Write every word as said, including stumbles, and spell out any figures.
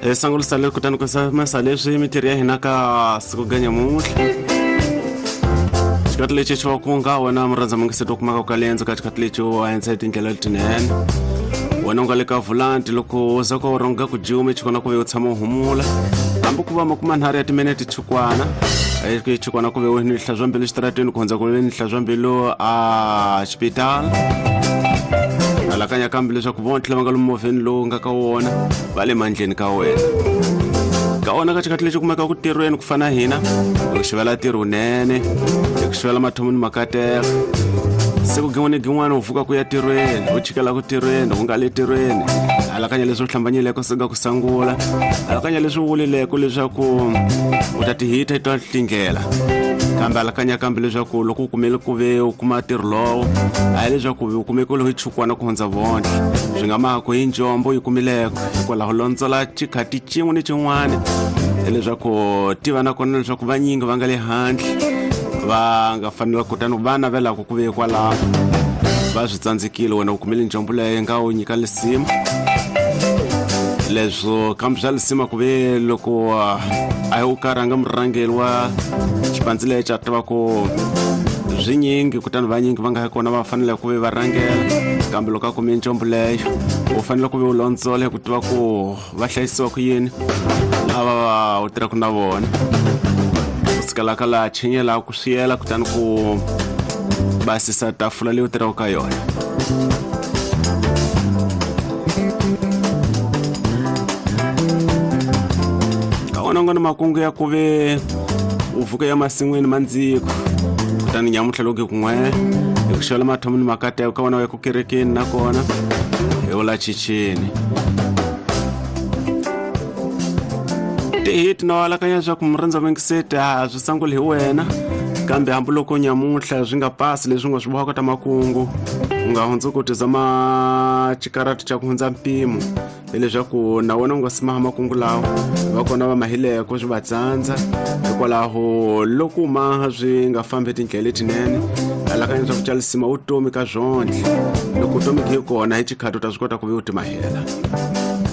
Sangu sale kutani kwa sama sale shi mitiria hinaka siku ganya muhle. Chikatile chicho wakunga wana mraza mungiseto kumaka ukalenzo katikatile chicho wa inside ingela litinene. Wana ungalika vulanti loko zako waronga kujiume chikona kuwe utsamo humula. Ambu kuwa makuma nhari ya timeneti chukwana. Aiki chukwana kuwe uhini lishajwambilo shtaratini kuhonza kuwe lishajwambilo a hospital. Alakanya kambilo cha kuvonti lama galumo venlo nga kawona vale manjeni kawena kawona katikatile chukumeka kutirweni kufana hina yokushivela tiru nene yokushivela mathumuni makateka siku gimwani gimwani uvuka kuya tirweni uchikela kutirweni ungale tirweni alakanya lezo hlambanyileko siga kusangula alakanya lezo ulileko leswaku utatihita itahlingela kambe alakanya kambe leswaku loko kumele kuve ukuma tirlowo ayi leswaku ukumeke lo hichukwana kuhonza vonke zwingamako hinjombo yikumileko hikwala holonzola chikhati chin'we ni chin'wane leswaku tiva na kona leswaku vanyingi va nga le handle va nga fanela kutani vana velako ku ve kwalaho va swi tsandzekile wena u kumile njombo leyi nga u nyika lisima leswo kambe swa lisima ku ve loko a yi u karhanga murhangeli wa xipandzi lexa tiva ku zwinyingi kutani vanyingi va nga kona va fanele ku ve va rhangela kambe loko a kume njombo leyo u fanele ku ve u lontsole ku tiva ku va hlayisiwa ku yini lava u tirhaka na vona ku sukela ka laha chinyela ku swiyela kutani ku basisa tafula leyi u tirhaka ka yona ngona makungu ya kuve uvuka ya masin'weni mandziko kutani nyamuhla loko kun'we ku xela mathomuni makateka ka vona ya ku kerekeni na kona hi ola chichini tihit na walakanya swa ku murhandza vengiseti a swi sangule hi wena kambe hambi loko nyamuhla swi nga pasi leswi nga swi bohaka ta makungu u nga hundzi ku tizama chikarati cha ku hundza mpimo leswaku na wena u nga simaha makungu lawa va kona va mahileko swi va tsandza hikwalaho loko maha swi nga fambi tindlela letinene alakanya swa ku calisima vutomi ka zwondle loko vutomi byi kona hi chikhati u ta swi kota ku ve u timahela